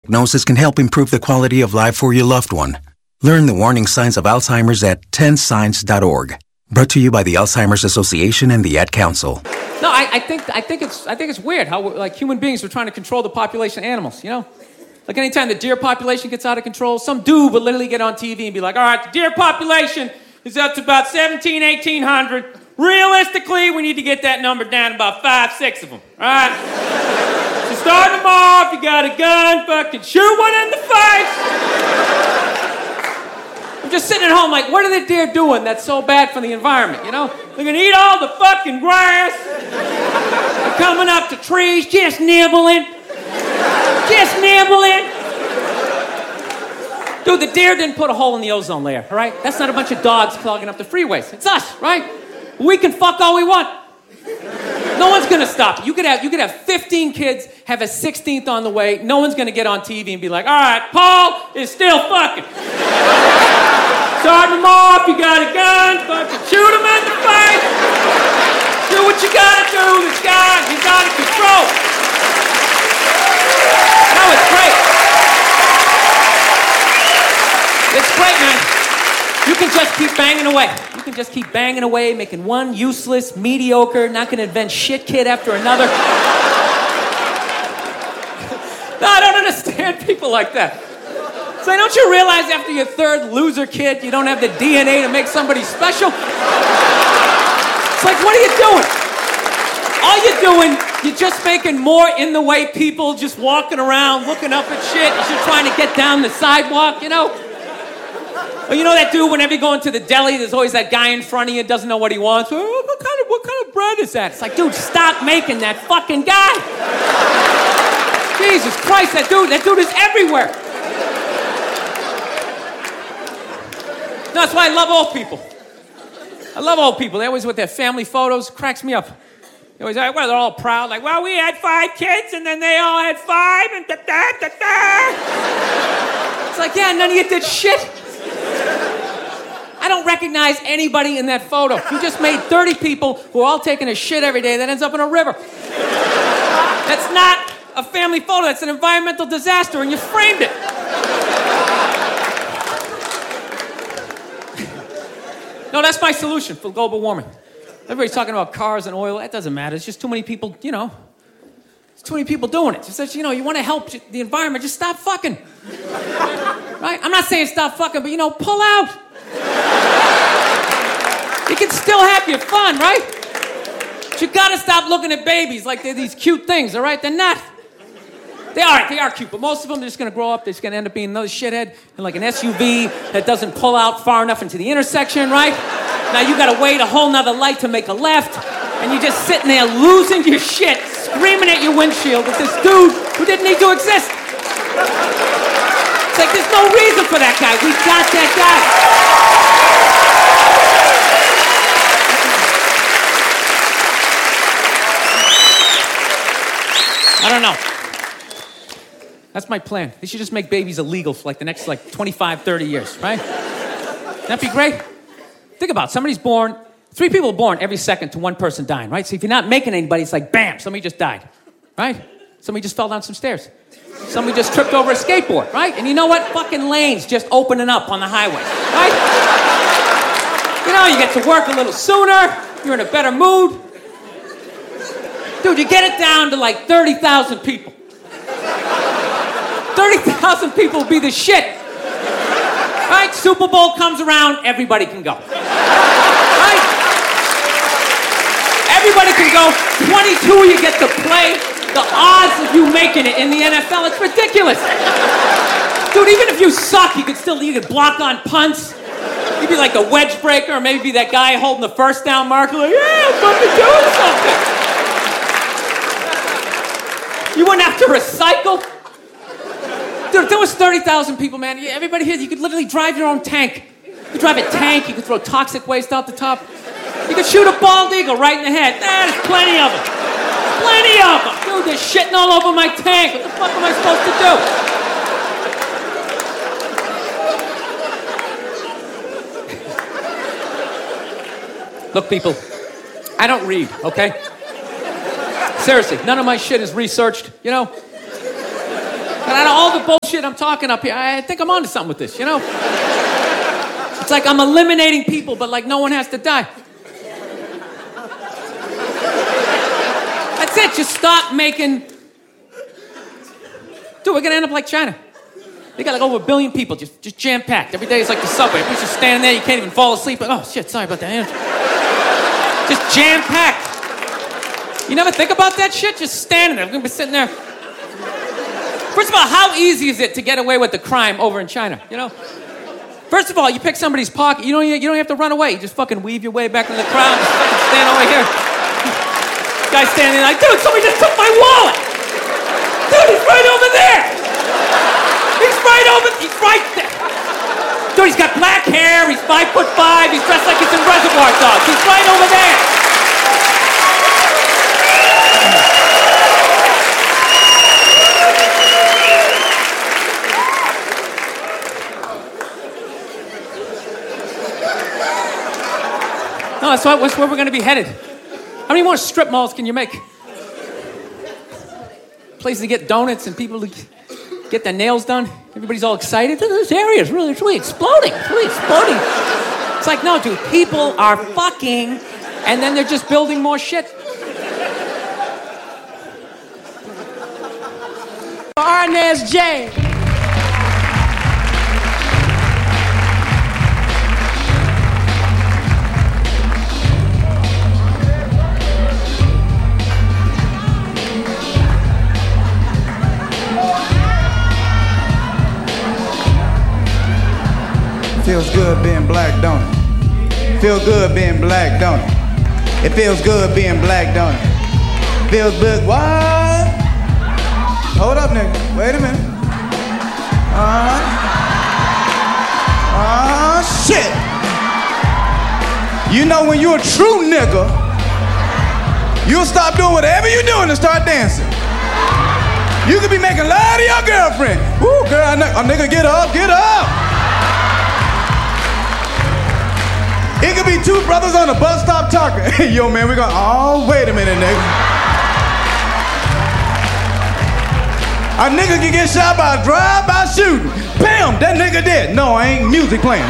diagnosis can help improve the quality of life for your loved one. Learn the warning signs of Alzheimer's at 10signs.org. Brought to you by the Alzheimer's Association and the Ad Council. No, I think it's weird how like human beings are trying to control the population of animals, you know? Like anytime the deer population gets out of control, some dude would literally get on TV and be like, all right, the deer population is up to about 1,800. Realistically, we need to get that number down to about 5, 6 of them, all right? So start them off, you got a gun, fucking shoot one in the face. I'm just sitting at home like, what are the deer doing that's so bad for the environment, you know? They're gonna eat all the fucking grass. They're coming up to trees, just nibbling. Just nibbling. Dude, the deer didn't put a hole in the ozone layer, all right? That's not a bunch of dogs clogging up the freeways. It's us, right? We can fuck all we want. No one's gonna stop it. You could have 15 kids, have a 16th on the way. No one's gonna get on TV and be like, all right, Paul is still fucking. Start them off, you got a gun, fucking shoot him in the face. Do what you gotta do, this guy, he's out of control. No, it's great. It's great, man. You can just keep banging away. You can just keep banging away, making one useless, mediocre, not gonna invent shit kid after another. No, I don't understand people like that. So don't you realize after your third loser kid, you don't have the DNA to make somebody special? It's like, what are you doing? All you're doing, you're just making more in the way people just walking around, looking up at shit as you're trying to get down the sidewalk, you know? Or you know that dude, whenever you go into the deli, there's always that guy in front of you, doesn't know what he wants. Oh, what kind of bread is that? It's like, dude, stop making that fucking guy. Jesus Christ, that dude is everywhere. No, that's why I love old people. I love old people. They always with their family photos. Cracks me up. They always, well, they're all proud. Like, well, we had 5 kids, and then they all had 5, and da-da-da-da. It's like, yeah, none of you did shit. I don't recognize anybody in that photo. You just made 30 people who are all taking a shit every day that ends up in a river. That's not a family photo. That's an environmental disaster, and you framed it. No, that's my solution for global warming. Everybody's talking about cars and oil. That doesn't matter. It's just too many people, you know. There's too many people doing it. Just that, you know, you want to help the environment, just stop fucking. Right? I'm not saying stop fucking, but, you know, pull out. You can still have your fun, right? But you got to stop looking at babies like they're these cute things, all right? They're not. They are cute, but most of them, they're just going to grow up. They're just going to end up being another shithead in like an SUV that doesn't pull out far enough into the intersection, right? Now you got to wait a whole nother light to make a left, and you're just sitting there losing your shit, screaming at your windshield with this dude who didn't need to exist. It's like, there's no reason for that guy. We got that guy. I don't know. That's my plan. They should just make babies illegal for like the next 25, 30 years, right? That'd be great. Think about it. Somebody's born, 3 people are born every second to 1 person dying, right? So if you're not making anybody, it's like, bam, somebody just died, right? Somebody just fell down some stairs. Somebody just tripped over a skateboard, right? And you know what? Fucking lanes just opening up on the highway, right? You know, you get to work a little sooner. You're in a better mood. Dude, you get it down to like 30,000 people. 30,000 people will be the shit. Right? Super Bowl comes around, everybody can go. Right? Everybody can go. 22 you get to play. The odds of you making it in the NFL, it's ridiculous. Dude, even if you suck, you could block on punts. You'd be like the wedge breaker, or maybe be that guy holding the first down marker, like, yeah, I'm fucking doing something. You wouldn't have to recycle. Dude, if there was 30,000 people, man, everybody here, you could literally drive your own tank. You could drive a tank, you could throw toxic waste out the top. You could shoot a bald eagle right in the head. There's plenty of them. Plenty of them. Dude, they're shitting all over my tank. What the fuck am I supposed to do? Look, people, I don't read, okay? Seriously, none of my shit is researched, you know? And out of all the bullshit shit I'm talking up here, I think I'm onto something with this, you know? It's like I'm eliminating people, but like no one has to die. That's it, just stop making... Dude, we're gonna end up like China. They got like over 1 billion people, just jam-packed. Every day it's like the subway. Everybody's just standing there, you can't even fall asleep. Oh, shit, sorry about that. Just jam-packed. You never think about that shit? Just standing there. We're gonna be sitting there. First of all, how easy is it to get away with the crime over in China, you know? First of all, you pick somebody's pocket, you don't have to run away. You just fucking weave your way back into the crowd, just fucking stand over here. Guy's standing there like, dude, somebody just took my wallet. Dude, he's right over there. He's right there. Dude, he's got black hair, he's 5'5", he's dressed like he's in Reservoir Dogs. He's right over there. No, that's where we're going to be headed. How many more strip malls can you make? Places to get donuts and people to get their nails done. Everybody's all excited. This area is really exploding. It's really exploding. It's like, no, dude, people are fucking, and then they're just building more shit. Arnez J. Feels good being black, don't it? Feels good being black, don't it? It feels good being black, don't it? Feels good. What? Hold up, nigga. Wait a minute. Shit. You know when you're a true nigga, you'll stop doing whatever you're doing and start dancing. You could be making love to your girlfriend. Woo, girl, a nigga, get up, get up. It could be two brothers on a bus stop talking. Hey, yo, man, oh, wait a minute, nigga. A nigga can get shot by a drive-by shooting. Bam, that nigga dead. No, ain't music playing.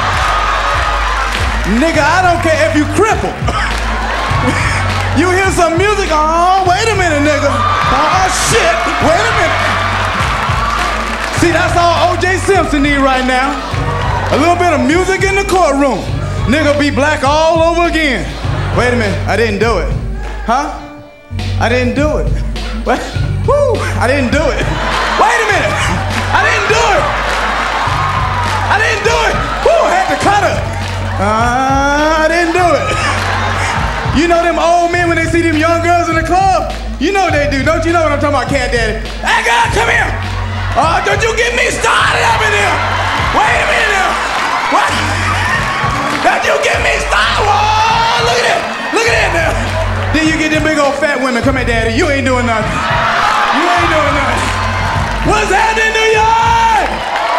Nigga, I don't care if you cripple. You hear some music, oh, wait a minute, nigga. Oh, shit, wait a minute. See, that's all O.J. Simpson need right now. A little bit of music in the courtroom. Nigga be black all over again. Wait a minute, I didn't do it. Huh? I didn't do it. What? Woo, I didn't do it. Wait a minute, I didn't do it. I didn't do it. Woo, I had to cut her. I didn't do it. You know them old men when they see them young girls in the club? You know what they do, don't you know what I'm talking about, Cat Daddy? Hey girl, come here. Oh, don't you get me started up in here. Wait a minute now. What? Don't you get me started? Whoa, look at that. Look at that now. Then you get them big old fat women. Come here, Daddy. You ain't doing nothing. You ain't doing nothing. What's happening, New York?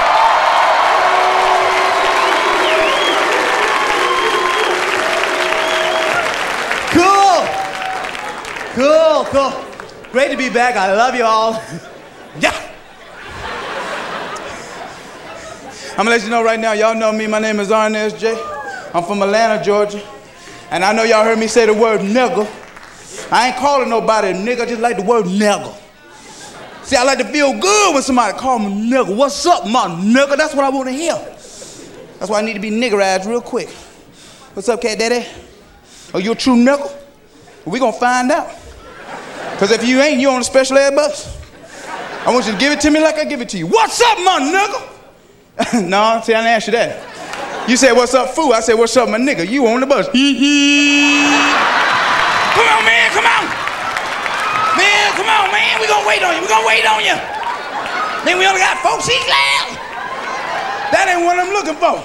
Cool. Great to be back. I love you all. Yeah. I'm gonna let you know right now, y'all know me. My name is Arnez J. I'm from Atlanta, Georgia. And I know y'all heard me say the word nigga. I ain't calling nobody a nigga, I just like the word nigga. See, I like to feel good when somebody call me nigga. What's up, my nigga? That's what I want to hear. That's why I need to be niggerized real quick. What's up, Cat Daddy? Are you a true nigga? Well, we gonna find out. Because if you ain't, you on a special ed bus. I want you to give it to me like I give it to you. What's up, my nigga? No, see, I didn't ask you that. You said, what's up, fool? I said, what's up, my nigga? You on the bus. Come on, man, come on. Man, come on, man. We gonna wait on you. We gonna wait on you. Then we only got 4 seats left. That ain't what I'm looking for.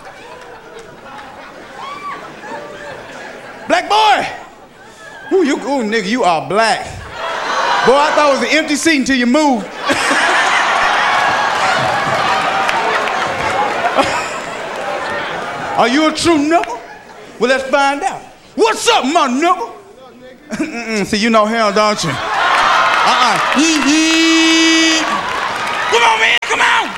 Black boy. Ooh, nigga, you are black. Boy, I thought it was an empty seat until you moved. Are you a true nigga? Well, let's find out. What's up, my nigga? See, you know hell, don't you? Come on, man. Come on!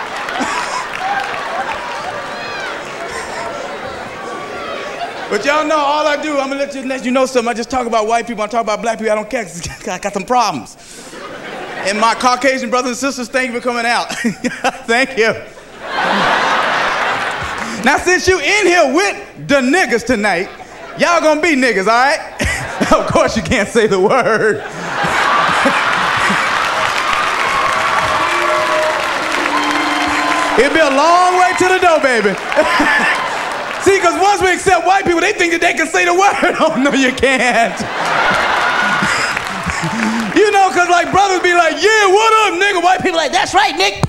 But y'all know, all I do, I'm gonna let you know something. I just talk about white people, I talk about black people, I don't care, 'cause I got some problems. And my Caucasian brothers and sisters, thank you for coming out. Thank you. Now, since you in here with the niggas tonight, y'all gonna be niggas, all right? Of course you can't say the word. It'll be a long way to the door, baby. See, because once we accept white people, they think that they can say the word. Oh, no, you can't. You know, because like brothers be like, yeah, what up, nigga? White people like, that's right, Nick.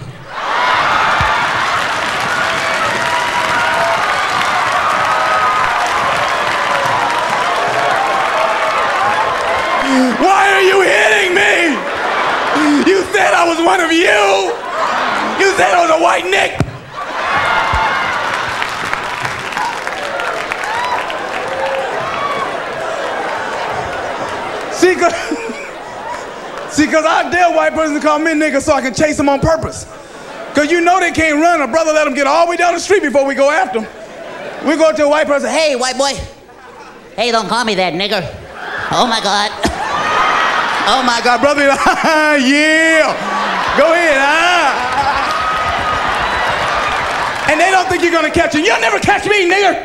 Why are you hitting me? You said I was one of you. You said I was a white Nick. See, cause I dare white person to call me nigga so I can chase them on purpose. Cause you know they can't run. A brother let them get all the way down the street before we go after them. We go to a white person, hey, white boy. Hey, don't call me that, nigger. Oh my God. Oh my God, brother, yeah. Go ahead, And they don't think you're gonna catch him. You'll never catch me, nigger.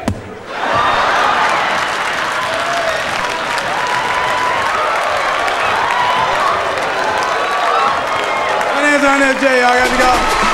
My name's Ernest J. I got to go.